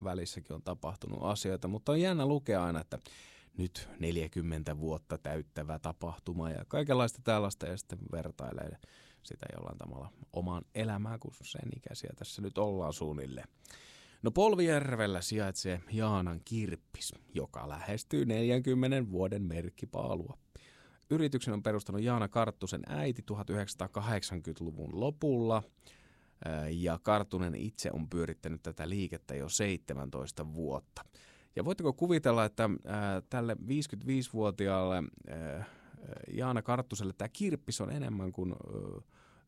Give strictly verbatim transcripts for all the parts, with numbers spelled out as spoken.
välissäkin on tapahtunut asioita, mutta on jännä lukea aina, että nyt neljäkymmentä vuotta täyttävä tapahtuma ja kaikenlaista tällaista ja sitten vertailee sitä jollain tavalla omaan elämään, kun sen ikäisiä tässä nyt ollaan suunnilleen. No Polvijärvellä sijaitsee Jaanan kirppis, joka lähestyy neljänkymmenen vuoden merkkipaalua. Yrityksen on perustanut Jaana Karttusen äiti tuhatyhdeksänsataakahdeksankymmentäluvun lopulla ja Karttunen itse on pyörittänyt tätä liikettä jo seitsemäntoista vuotta. Ja voitteko kuvitella, että ää, tälle viisikymmentäviisivuotiaalle ää, Jaana Karttuselle tämä kirppis on enemmän kuin ää,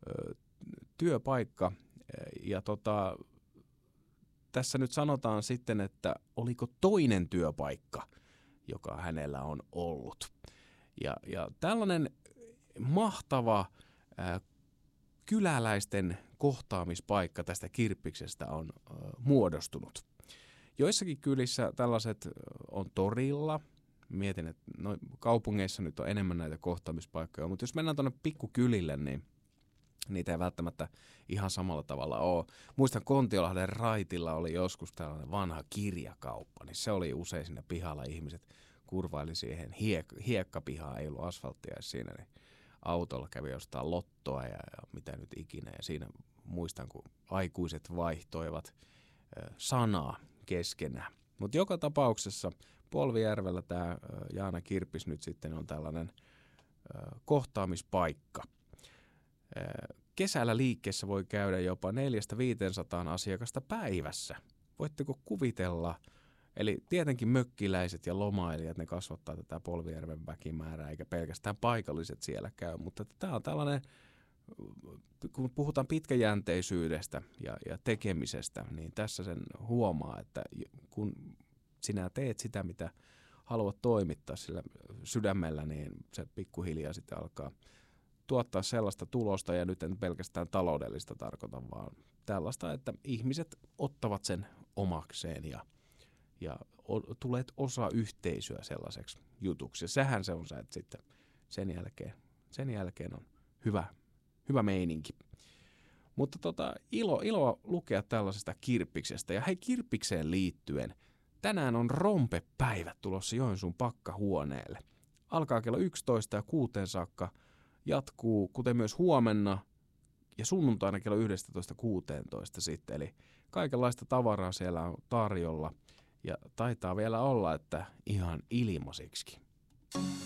työpaikka. Ja tota, tässä nyt sanotaan sitten, että oliko toinen työpaikka, joka hänellä on ollut. Ja, ja tällainen mahtava ää, kyläläisten kohtaamispaikka tästä kirppiksestä on ää, muodostunut. Joissakin kylissä tällaiset on torilla. Mietin, että no, kaupungeissa nyt on enemmän näitä kohtaamispaikkoja, mutta jos mennään tuonne pikkukylille, niin niitä ei välttämättä ihan samalla tavalla ole. Muistan Kontiolahden raitilla oli joskus tällainen vanha kirjakauppa, niin se oli usein siinä pihalla. Ihmiset kurvaili siihen hiek- hiekkapihaan, ei ollut asfalttia siinä, niin autolla kävi jostain lottoa ja, ja mitä nyt ikinä. Ja siinä muistan, kun aikuiset vaihtoivat ö, sanaa keskenään. Mutta joka tapauksessa Polvijärvellä tämä Jaana Kirppis nyt sitten on tällainen ö, kohtaamispaikka. Ö, kesällä liikkeessä voi käydä jopa neljästä viiteensataan asiakasta päivässä. Voitteko kuvitella? Eli tietenkin mökkiläiset ja lomailijat, ne kasvattaa tätä Polvijärven väkimäärää, eikä pelkästään paikalliset siellä käy. Mutta tämä on tällainen, kun puhutaan pitkäjänteisyydestä ja, ja tekemisestä, niin tässä sen huomaa, että kun sinä teet sitä, mitä haluat toimittaa sillä sydämellä, niin se pikkuhiljaa sitten alkaa tuottaa sellaista tulosta, ja nyt en pelkästään taloudellista tarkoita, vaan tällaista, että ihmiset ottavat sen omakseen ja, ja o, tulet osa yhteisöä sellaiseksi jutuksi. Ja sehän se on se, että sitten sen jälkeen, sen jälkeen on hyvä, hyvä meininki. Mutta tota, ilo, ilo lukea tällaisesta kirppiksestä. Ja hei, kirppikseen liittyen, tänään on rompepäivät tulossa Joensuun pakkahuoneelle. Alkaa kello yksitoista ja kuuteen saakka, jatkuu kuten myös huomenna ja sunnuntaina kello yksitoista kuusitoista sitten. Eli kaikenlaista tavaraa siellä on tarjolla ja taitaa vielä olla, että ihan ilmaiseksi.